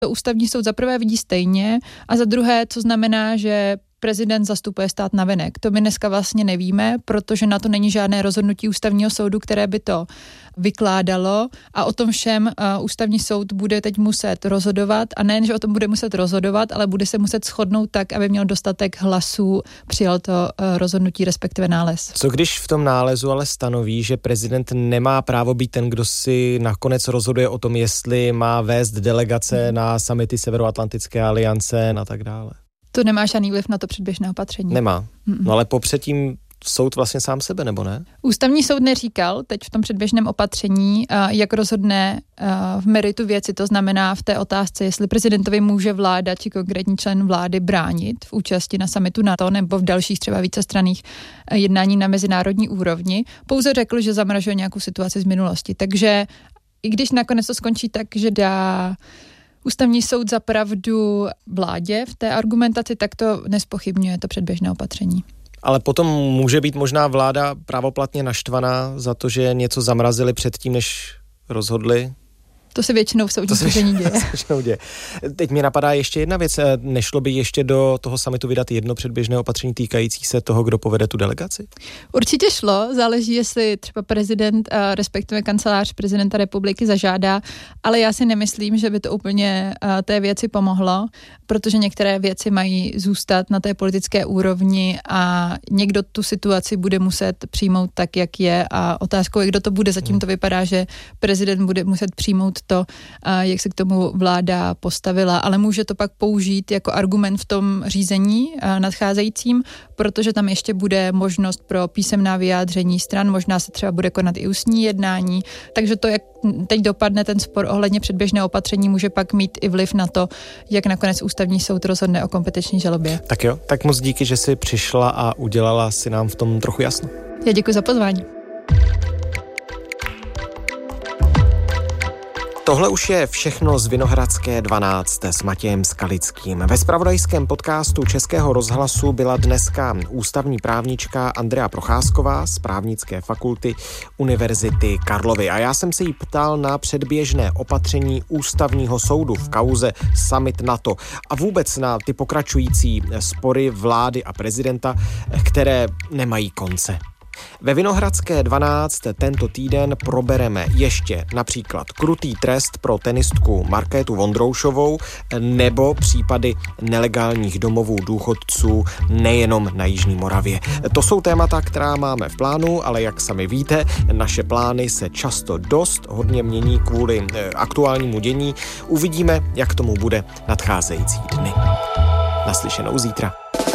To ústavní soud za prvé vidí stejně a za druhé, co znamená, že prezident zastupuje stát navenek. To my dneska vlastně nevíme, protože na to není žádné rozhodnutí ústavního soudu, které by to vykládalo a o tom všem ústavní soud bude teď muset rozhodovat a nejen, že o tom bude muset rozhodovat, ale bude se muset shodnout tak, aby měl dostatek hlasů, přijal to rozhodnutí, respektive nález. Co když v tom nálezu ale stanoví, že prezident nemá právo být ten, kdo si nakonec rozhoduje o tom, jestli má vést delegace na summity Severoatlantické aliance a tak dále? To nemá žádný vliv na to předběžné opatření. Nemá. No ale popředtím soud vlastně sám sebe, nebo ne? Ústavní soud neříkal teď v tom předběžném opatření, jak rozhodne v meritu věci, to znamená v té otázce, jestli prezidentovi může vláda či konkrétní člen vlády bránit v účasti na summitu NATO nebo v dalších třeba vícestranných jednání na mezinárodní úrovni. Pouze řekl, že zamražuje nějakou situaci z minulosti. Takže i když nakonec to skončí tak, že dá Ústavní soud za pravdu vládě v té argumentaci, tak to nespochybňuje to předběžné opatření. Ale potom může být možná vláda právoplatně naštvaná za to, že něco zamrazili předtím, než rozhodli? To se většinou v soudním řízení děje. Teď mě napadá ještě jedna věc. Nešlo by ještě do toho summitu vydat jedno předběžné opatření týkající se toho, kdo povede tu delegaci? Určitě šlo, záleží, jestli třeba prezident, respektive kancelář prezidenta republiky zažádá, ale já si nemyslím, že by to úplně té věci pomohlo, protože některé věci mají zůstat na té politické úrovni a někdo tu situaci bude muset přijmout tak, jak je a otázkou je, kdo to bude. Zatím to vypadá, že prezident bude muset přijmout to, jak se k tomu vláda postavila, ale může to pak použít jako argument v tom řízení nadcházejícím, protože tam ještě bude možnost pro písemná vyjádření stran, možná se třeba bude konat i ústní jednání, takže to, jak teď dopadne ten spor ohledně předběžného opatření, může pak mít i vliv na to, jak nakonec ústavní soud rozhodne o kompetenční žalobě. Tak jo, tak moc díky, že jsi přišla a udělala si nám v tom trochu jasno. Já děkuji za pozvání. Tohle už je všechno z Vinohradské 12 s Matějem Skalickým. Ve zpravodajském podcastu Českého rozhlasu byla dneska ústavní právnička Andrea Procházková z Právnické fakulty Univerzity Karlovy. A já jsem se jí ptal na předběžné opatření ústavního soudu v kauze summit NATO a vůbec na ty pokračující spory vlády a prezidenta, které nemají konce. Ve Vinohradské 12 tento týden probereme ještě například krutý trest pro tenistku Markétu Vondroušovou nebo případy nelegálních domovů důchodců nejenom na Jižní Moravě. To jsou témata, která máme v plánu, ale jak sami víte, naše plány se často dost hodně mění kvůli aktuálnímu dění. Uvidíme, jak tomu bude nadcházející dny. Naslyšenou zítra.